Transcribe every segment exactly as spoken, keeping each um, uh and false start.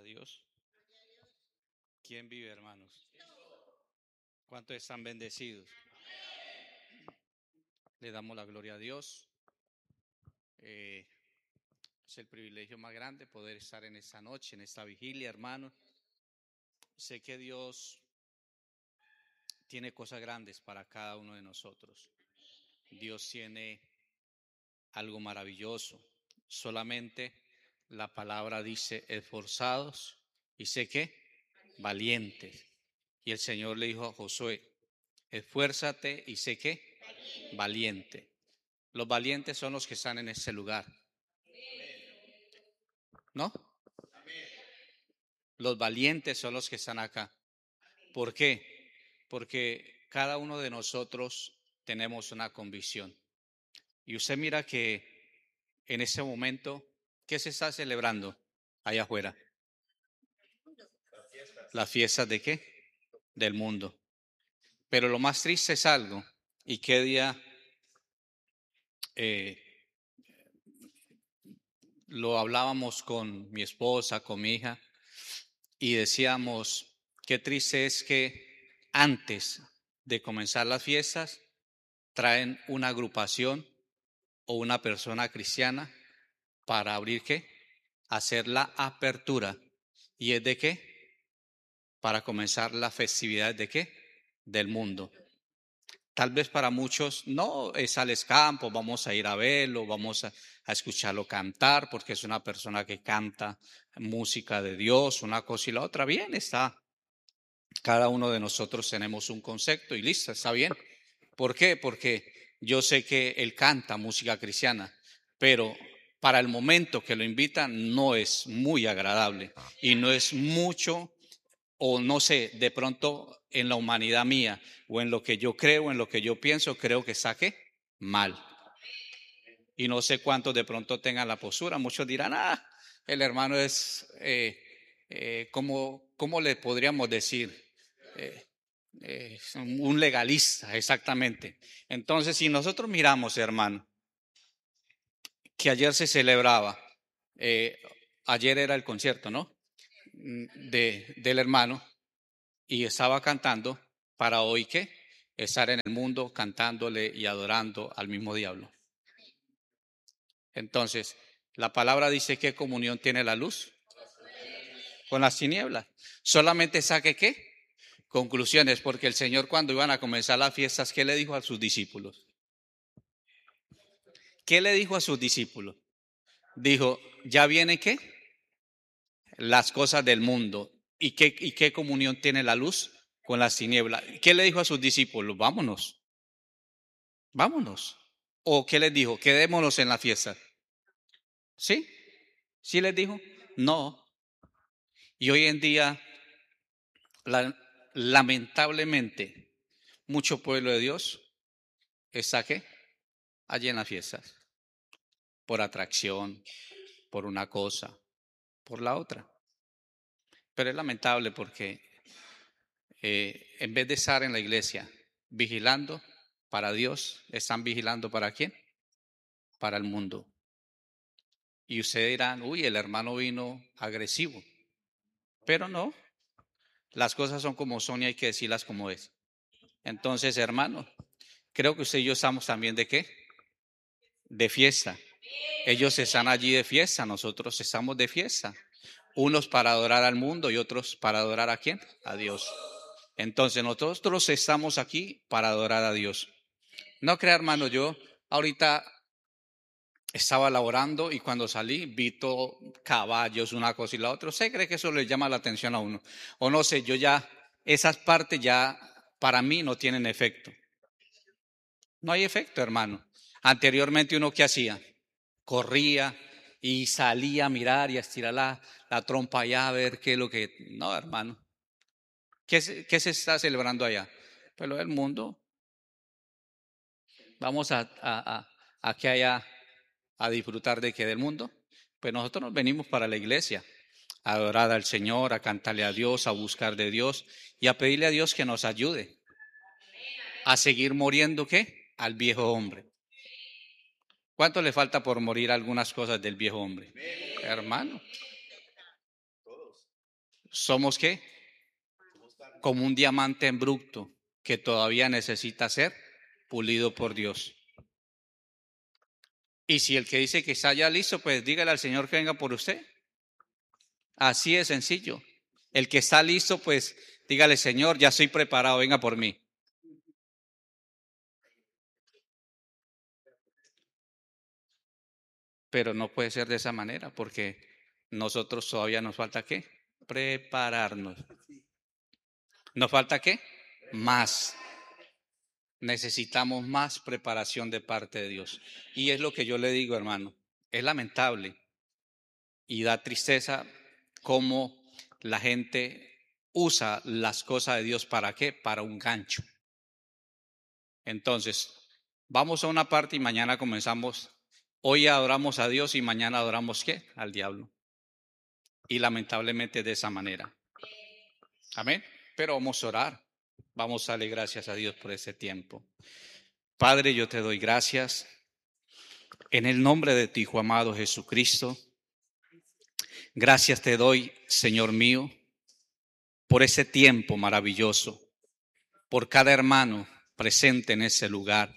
Dios. ¿Quién vive, hermanos? ¿Cuántos están bendecidos? Le damos la gloria a Dios. Eh, es el privilegio más grande poder estar en esta noche, en esta vigilia, hermanos. Sé que Dios tiene cosas grandes para cada uno de nosotros. Dios tiene algo maravilloso. Solamente la palabra dice esforzados y sé que valientes. Y el Señor le dijo a Josué, esfuérzate y sé que valiente. Los valientes son los que están en este lugar, ¿no? Los valientes son los que están acá. ¿Por qué? Porque cada uno de nosotros tenemos una convicción. Y usted mira que en ese momento, ¿qué se está celebrando allá afuera? ¿Las fiestas de qué? Del mundo. Pero lo más triste es algo, y qué día eh, lo hablábamos con mi esposa, con mi hija, y decíamos, qué triste es que antes de comenzar las fiestas traen una agrupación o una persona cristiana para abrir qué, hacer la apertura. ¿Y es de qué? Para comenzar las festividades de qué, del mundo. Tal vez para muchos no es al escampo, vamos a ir a verlo, vamos a, a escucharlo cantar, porque es una persona que canta música de Dios, una cosa y la otra. Bien, está. Cada uno de nosotros tenemos un concepto y listo, está bien. ¿Por qué? Porque yo sé que él canta música cristiana, pero para el momento que lo invitan no es muy agradable y no es mucho, o no sé, de pronto en la humanidad mía o en lo que yo creo, en lo que yo pienso, creo que saque mal. Y no sé cuántos de pronto tengan la postura. Muchos dirán, ah, el hermano es, eh, eh, ¿cómo, ¿cómo le podríamos decir? Eh, eh, un legalista, exactamente. Entonces, si nosotros miramos, hermano, que ayer se celebraba, eh, ayer era el concierto, ¿no? De, del hermano, y estaba cantando para hoy, ¿qué? Estar en el mundo cantándole y adorando al mismo diablo. Entonces, la palabra dice qué comunión tiene la luz con las tinieblas. Solamente saque qué conclusiones, porque el Señor cuando iban a comenzar las fiestas, ¿qué le dijo a sus discípulos? ¿Qué le dijo a sus discípulos? Dijo, ¿ya viene qué? Las cosas del mundo. ¿Y qué, y qué comunión tiene la luz con las tinieblas? ¿Qué le dijo a sus discípulos? Vámonos, vámonos. ¿O qué les dijo? Quedémonos en la fiesta. ¿Sí? ¿Sí les dijo? No. Y hoy en día, la, lamentablemente, mucho pueblo de Dios está ¿qué? Allí en las fiestas. Por atracción, por una cosa, por la otra. Pero es lamentable porque eh, en vez de estar en la iglesia vigilando para Dios, están vigilando ¿para quién? Para el mundo. Y ustedes dirán, uy, el hermano vino agresivo. Pero no, las cosas son como son y hay que decirlas como es. Entonces, hermano, creo que usted y yo estamos también de qué? De fiesta. Ellos están allí de fiesta, nosotros estamos de fiesta. Unos para adorar al mundo y otros para adorar a quién? A Dios. Entonces nosotros estamos aquí para adorar a Dios. No crea, hermano, yo ahorita estaba laborando y cuando salí vi todo caballos, una cosa y la otra. ¿Usted cree que eso le llama la atención a uno? O no sé, yo ya, esas partes ya para mí no tienen efecto. No hay efecto, hermano. Anteriormente uno ¿qué hacía? Corría y salía a mirar y a estirar la, la trompa allá a ver qué es lo que... No, hermano. ¿Qué se, qué se está celebrando allá? Pues lo del mundo. Vamos a, a, a, a que haya a disfrutar de qué del mundo. Pues nosotros nos venimos para la iglesia, a adorar al Señor, a cantarle a Dios, a buscar de Dios y a pedirle a Dios que nos ayude a seguir muriendo ¿qué? Al viejo hombre. ¿Cuánto le falta por morir algunas cosas del viejo hombre? Hermano. ¿Somos qué? Como un diamante en bruto que todavía necesita ser pulido por Dios. Y si el que dice que está ya listo, pues dígale al Señor que venga por usted. Así es sencillo. El que está listo, pues dígale, Señor, ya estoy preparado, venga por mí. Pero no puede ser de esa manera porque nosotros todavía nos falta ¿qué? Prepararnos. ¿Nos falta qué? Más. Necesitamos más preparación de parte de Dios. Y es lo que yo le digo, hermano. Es lamentable y da tristeza cómo la gente usa las cosas de Dios para qué? Para un gancho. Entonces, vamos a una parte y mañana comenzamos. Hoy adoramos a Dios y mañana adoramos ¿qué? Al diablo. Y lamentablemente de esa manera. Amén. Pero vamos a orar. Vamos a darle gracias a Dios por ese tiempo. Padre, yo te doy gracias en el nombre de tu Hijo amado Jesucristo. Gracias te doy, Señor mío, por ese tiempo maravilloso, por cada hermano presente en ese lugar.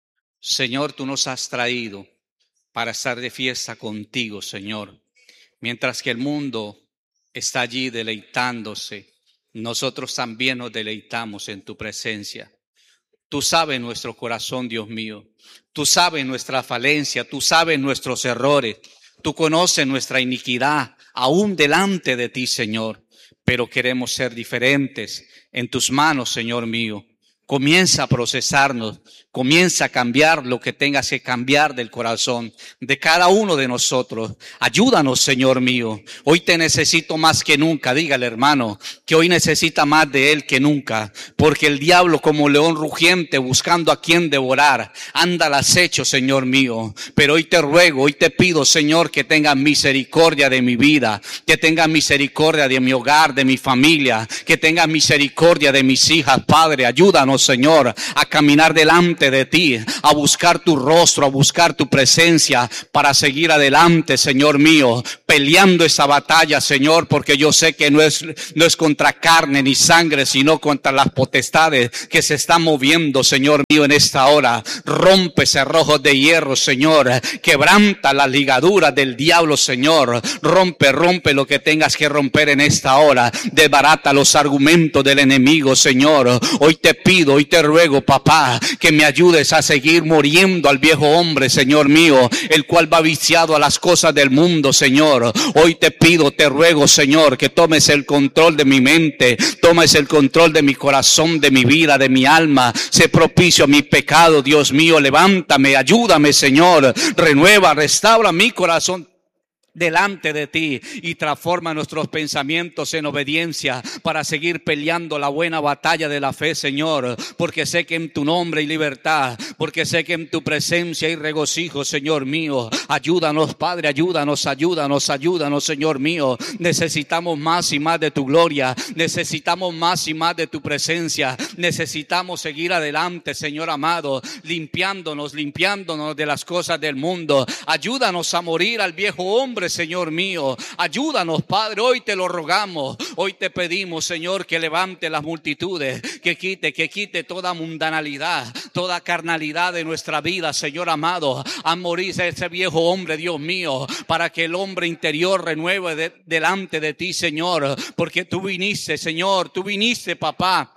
Señor, tú nos has traído para estar de fiesta contigo, Señor. Mientras que el mundo está allí deleitándose, nosotros también nos deleitamos en tu presencia. Tú sabes nuestro corazón, Dios mío. Tú sabes nuestra falencia, tú sabes nuestros errores. Tú conoces nuestra iniquidad aún delante de ti, Señor. Pero queremos ser diferentes en tus manos, Señor mío. Comienza a procesarnos, comienza a cambiar lo que tengas que cambiar del corazón de cada uno de nosotros. Ayúdanos, Señor mío. Hoy te necesito más que nunca. Dígale, hermano, que hoy necesita más de Él que nunca. Porque el diablo, como león rugiente, buscando a quien devorar, anda al acecho, Señor mío. Pero hoy te ruego, hoy te pido, Señor, que tengas misericordia de mi vida, que tengas misericordia de mi hogar, de mi familia, que tengas misericordia de mis hijas, Padre. Ayúdanos, Señor, a caminar delante de ti, a buscar tu rostro, a buscar tu presencia para seguir adelante, Señor mío, peleando esa batalla, Señor, porque yo sé que no es, no es contra carne ni sangre, sino contra las potestades que se están moviendo, Señor mío, en esta hora. Rompe cerrojos de hierro, Señor, quebranta las ligaduras del diablo, Señor, rompe, rompe lo que tengas que romper en esta hora, desbarata los argumentos del enemigo, Señor. Hoy te pido, hoy te ruego, papá, que me ayudes a seguir muriendo al viejo hombre, Señor mío, el cual va viciado a las cosas del mundo, Señor. Hoy te pido, te ruego, Señor, que tomes el control de mi mente, tomes el control de mi corazón, de mi vida, de mi alma. Sé propicio a mi pecado, Dios mío, levántame, ayúdame, Señor, renueva, restaura mi corazón delante de ti y transforma nuestros pensamientos en obediencia para seguir peleando la buena batalla de la fe, Señor, porque sé que en tu nombre hay libertad, porque sé que en tu presencia hay regocijo, Señor mío. Ayúdanos, Padre, ayúdanos, ayúdanos, ayúdanos, Señor mío. Necesitamos más y más de tu gloria, necesitamos más y más de tu presencia, necesitamos seguir adelante, Señor amado, limpiándonos, limpiándonos de las cosas del mundo. Ayúdanos a morir al viejo hombre, Señor mío. Ayúdanos, Padre, hoy te lo rogamos, hoy te pedimos, Señor, que levante las multitudes, que quite, que quite toda mundanalidad, toda carnalidad de nuestra vida, Señor amado. A morir ese viejo hombre, Dios mío, para que el hombre interior renueve de, delante de ti, Señor, porque tú viniste, Señor, tú viniste, papá,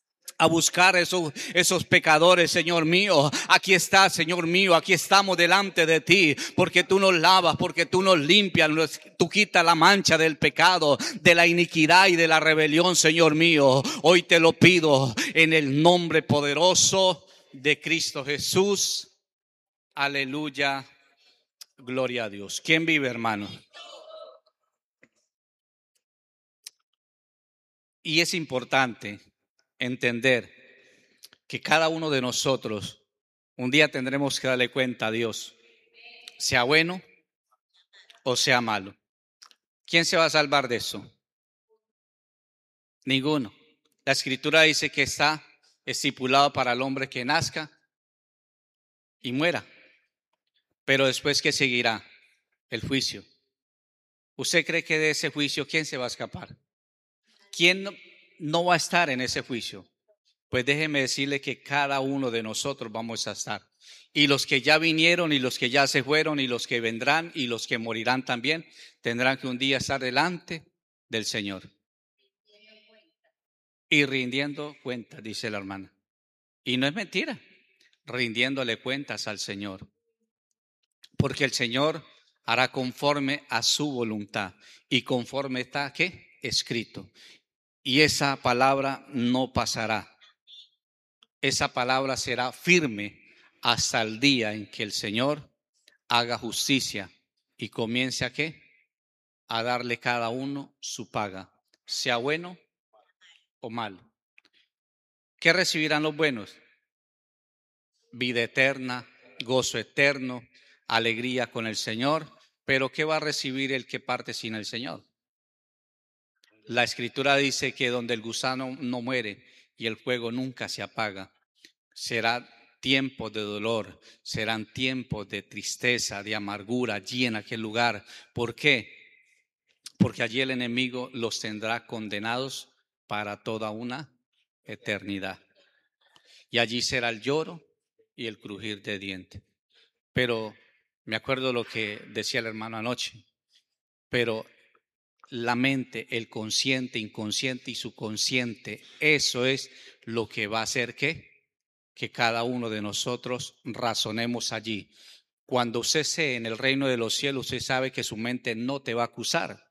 a buscar esos, esos pecadores, Señor mío. Aquí está, Señor mío, aquí estamos delante de ti, porque tú nos lavas, porque tú nos limpias, tú quitas la mancha del pecado, de la iniquidad y de la rebelión, Señor mío. Hoy te lo pido en el nombre poderoso de Cristo Jesús. Aleluya, gloria a Dios. ¿Quién vive, hermano? Y es importante entender que cada uno de nosotros un día tendremos que darle cuenta a Dios, sea bueno o sea malo. ¿Quién se va a salvar de eso? Ninguno. La Escritura dice que está estipulado para el hombre que nazca y muera, pero después, ¿qué seguirá? El juicio. ¿Usted cree que de ese juicio quién se va a escapar? ¿Quién no, no va a estar en ese juicio? Pues déjeme decirle que cada uno de nosotros vamos a estar. Y los que ya vinieron y los que ya se fueron y los que vendrán y los que morirán también tendrán que un día estar delante del Señor. Y rindiendo cuentas, dice la hermana. Y no es mentira, rindiéndole cuentas al Señor. Porque el Señor hará conforme a su voluntad y conforme está, ¿qué? Escrito. Y esa palabra no pasará. Esa palabra será firme hasta el día en que el Señor haga justicia y comience a qué? A darle cada uno su paga, sea bueno o malo. ¿Qué recibirán los buenos? Vida eterna, gozo eterno, alegría con el Señor. Pero ¿qué va a recibir el que parte sin el Señor? La Escritura dice que donde el gusano no muere y el fuego nunca se apaga, será tiempo de dolor, serán tiempos de tristeza, de amargura allí en aquel lugar. ¿Por qué? Porque allí el enemigo los tendrá condenados para toda una eternidad. Y allí será el lloro y el crujir de dientes. Pero me acuerdo lo que decía el hermano anoche, pero la mente, el consciente, inconsciente y subconsciente, eso es lo que va a hacer que, que cada uno de nosotros razonemos allí. Cuando usted esté en el reino de los cielos, usted sabe que su mente no te va a acusar.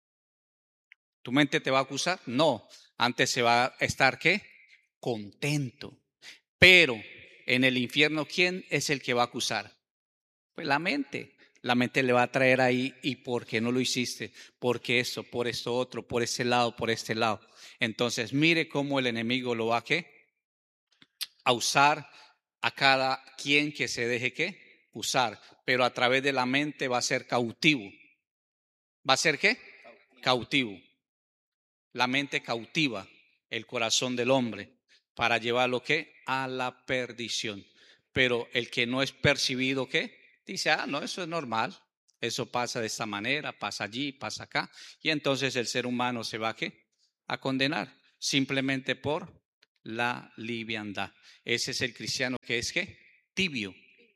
¿Tu mente te va a acusar? No, antes se va a estar ¿qué? Contento. Pero en el infierno, ¿quién es el que va a acusar? Pues la mente. La mente le va a traer ahí, ¿y por qué no lo hiciste? Porque esto, por esto otro, por este lado, por este lado. Entonces, mire cómo el enemigo lo va a ¿qué? A usar a cada quien que se deje ¿qué? Usar. Pero a través de la mente va a ser cautivo. ¿Va a ser qué? Cautivo. La mente cautiva el corazón del hombre para llevarlo ¿qué? A la perdición. Pero el que no es percibido ¿qué? Dice, ah, no, eso es normal. Eso pasa de esta manera, pasa allí, pasa acá. Y entonces el ser humano se va ¿qué? A condenar simplemente por la liviandad. Ese es el cristiano que es ¿qué? Tibio.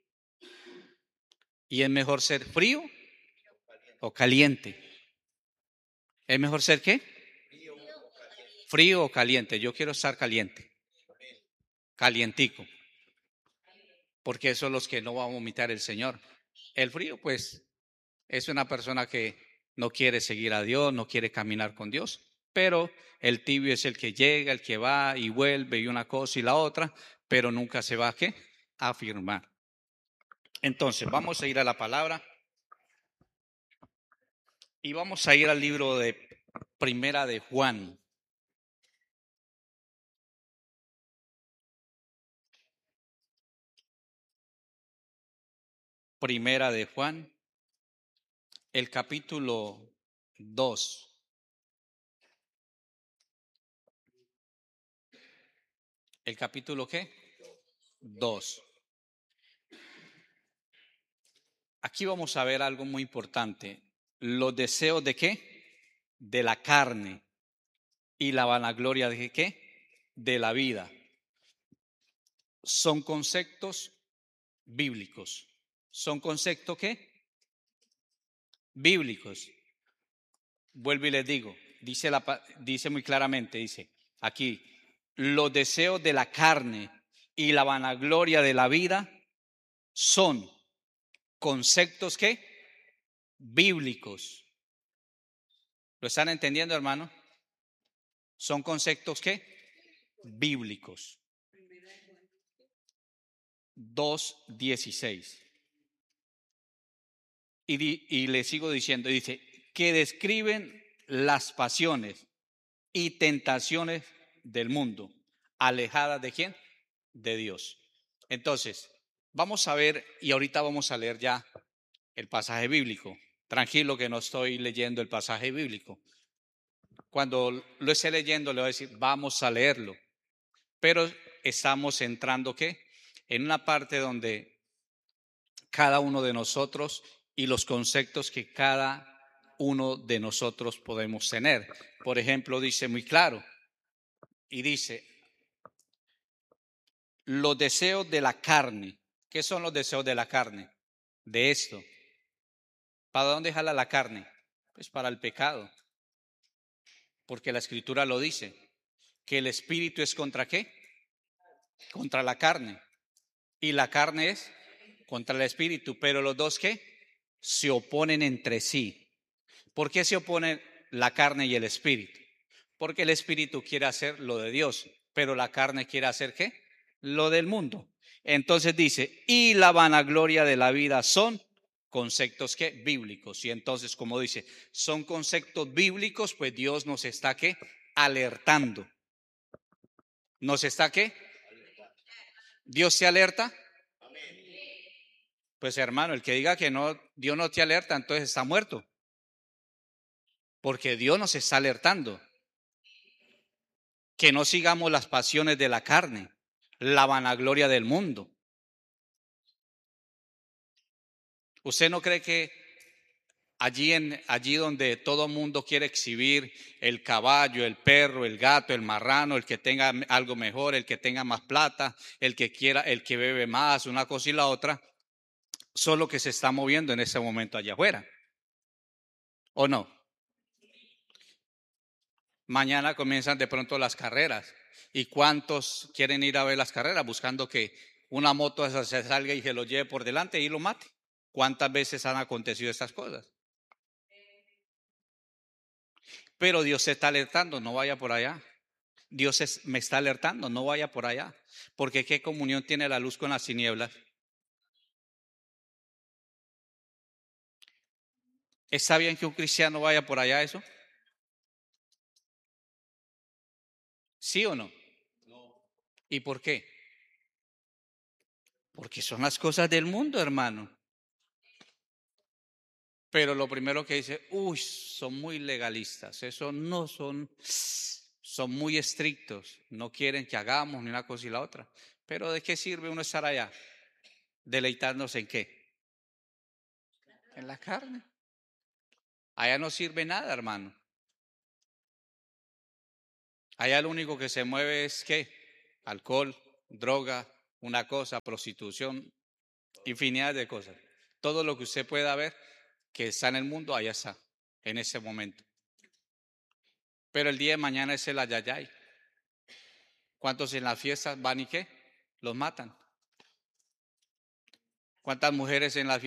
Y es mejor ser frío o caliente. ¿Es mejor ser qué? Frío o caliente. Yo quiero estar caliente. Calientico. Porque eso es los que no va a vomitar el Señor. El frío, pues, es una persona que no quiere seguir a Dios, no quiere caminar con Dios. Pero el tibio es el que llega, el que va y vuelve y una cosa y la otra, pero nunca se va a ¿qué? A afirmar. Entonces, vamos a ir a la palabra y vamos a ir al libro de Primera de Juan. Primera de Juan, el capítulo dos. ¿El capítulo qué? dos. Aquí vamos a ver algo muy importante. Los deseos de qué? De la carne y la vanagloria de qué? De la vida. Son conceptos bíblicos. ¿Son conceptos qué? Bíblicos. Vuelvo y les digo, dice, la, dice muy claramente, dice aquí, los deseos de la carne y la vanagloria de la vida son conceptos ¿qué? Bíblicos. ¿Lo están entendiendo, hermano? Son conceptos ¿qué? Bíblicos. dos dieciséis. Y, di, y le sigo diciendo, dice, que describen las pasiones y tentaciones del mundo, alejadas de quién? De Dios. Entonces, vamos a ver, y ahorita vamos a leer ya el pasaje bíblico. Tranquilo que no estoy leyendo el pasaje bíblico. Cuando lo esté leyendo le voy a decir, vamos a leerlo. Pero estamos entrando ¿qué? En una parte donde cada uno de nosotros y los conceptos que cada uno de nosotros podemos tener. Por ejemplo, dice muy claro, y dice, los deseos de la carne. ¿Qué son los deseos de la carne? De esto. ¿Para dónde jala la carne? Pues para el pecado. Porque la Escritura lo dice, que el espíritu es contra ¿qué? Contra la carne. Y la carne es contra el espíritu. Pero los dos ¿qué? Se oponen entre sí. ¿Por qué se oponen la carne y el espíritu? Porque el espíritu quiere hacer lo de Dios, pero la carne quiere hacer ¿qué? Lo del mundo. Entonces dice, y la vanagloria de la vida son conceptos ¿qué? Bíblicos. Y entonces, como dice, son conceptos bíblicos, pues Dios nos está ¿qué? Alertando. ¿Nos está qué? ¿Dios se alerta? Pues hermano, el que diga que no, Dios no te alerta, entonces está muerto. Porque Dios nos está alertando. Que no sigamos las pasiones de la carne, la vanagloria del mundo. ¿Usted no cree que allí, en, allí donde todo mundo quiere exhibir el caballo, el perro, el gato, el marrano, el que tenga algo mejor, el que tenga más plata, el que quiera, el que bebe más, una cosa y la otra, solo que se está moviendo en ese momento allá afuera? ¿O no? Mañana comienzan de pronto las carreras. ¿Y cuántos quieren ir a ver las carreras buscando que una moto se salga y se lo lleve por delante y lo mate? ¿Cuántas veces han acontecido estas cosas? Pero Dios se está alertando, no vaya por allá. Dios es, me está alertando, no vaya por allá. Porque ¿qué comunión tiene la luz con las tinieblas? ¿Está bien que un cristiano vaya por allá eso? ¿Sí o no? ¿Y por qué? Porque son las cosas del mundo, hermano. Pero lo primero que dice, uy, son muy legalistas, eso no son, son muy estrictos, no quieren que hagamos ni una cosa y la otra. Pero ¿de qué sirve uno estar allá? ¿Deleitarnos en qué? En la carne. Allá no sirve nada, hermano. Allá lo único que se mueve es ¿qué? Alcohol, droga, una cosa, prostitución, infinidad de cosas. Todo lo que usted pueda ver que está en el mundo, allá está, en ese momento. Pero el día de mañana es el ayayay. ¿Cuántos en las fiestas van y qué? Los matan. ¿Cuántas mujeres en las